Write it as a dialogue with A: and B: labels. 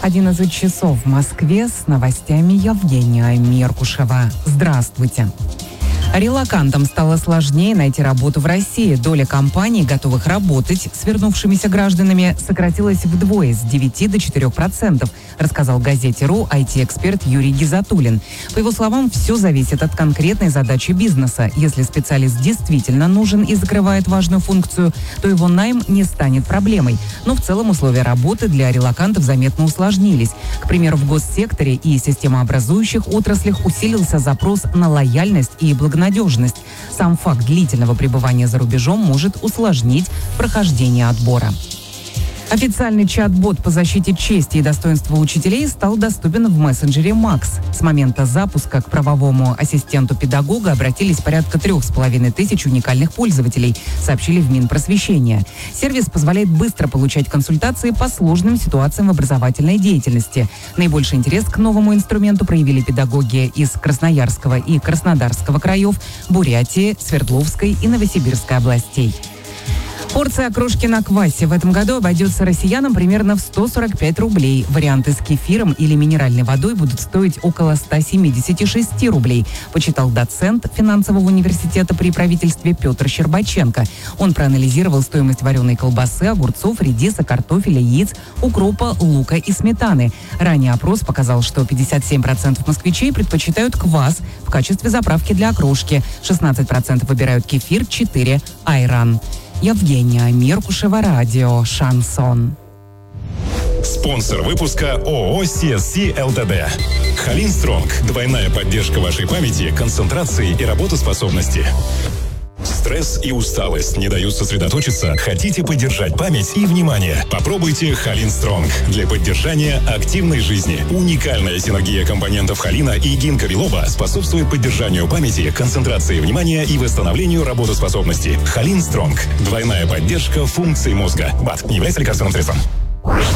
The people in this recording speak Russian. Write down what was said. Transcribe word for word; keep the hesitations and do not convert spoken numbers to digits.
A: одиннадцать часов в Москве, с новостями Евгения Меркушева. Здравствуйте. Релокантам стало сложнее найти работу в России. Доля компаний, готовых работать с вернувшимися гражданами, сократилась вдвое, с девяти до четырёх процентов, рассказал газете РУ ай ти-эксперт Юрий Гизатуллин. По его словам, все зависит от конкретной задачи бизнеса. Если специалист действительно нужен и закрывает важную функцию, то его найм не станет проблемой. Но в целом условия работы для релокантов заметно усложнились. К примеру, в госсекторе и системообразующих отраслях усилился запрос на лояльность и благонадежность. Надежность. Сам факт длительного пребывания за рубежом может усложнить прохождение отбора. Официальный чат-бот по защите чести и достоинства учителей стал доступен в мессенджере Макс. С момента запуска к правовому ассистенту педагога обратились порядка трех с половиной тысяч уникальных пользователей, сообщили в Минпросвещения. Сервис позволяет быстро получать консультации по сложным ситуациям в образовательной деятельности. Наибольший интерес к новому инструменту проявили педагоги из Красноярского и Краснодарского краев, Бурятии, Свердловской и Новосибирской областей. Порция окрошки на квасе в этом году обойдется россиянам примерно в сто сорок пять рублей. Варианты с кефиром или минеральной водой будут стоить около ста семидесяти шести рублей, почитал доцент финансового университета при правительстве Петр Щербаченко. Он проанализировал стоимость вареной колбасы, огурцов, редиса, картофеля, яиц, укропа, лука и сметаны. Ранее опрос показал, что пятьдесят семь процентов москвичей предпочитают квас в качестве заправки для окрошки, шестнадцать процентов выбирают кефир, четыре процента айран. Евгения Меркушева, радио «Шансон».
B: Спонсор выпуска ООО си эс си эл тэ дэ. Халин Стронг. Двойная поддержка вашей памяти, концентрации и работоспособности. Стресс и усталость не дают сосредоточиться? Хотите поддержать память и внимание? Попробуйте Халин Стронг для поддержания активной жизни. Уникальная синергия компонентов холина и гинка билоба способствует поддержанию памяти, концентрации внимания и восстановлению работоспособности. Халин Стронг. Двойная поддержка функций мозга. БАД не является лекарственным средством.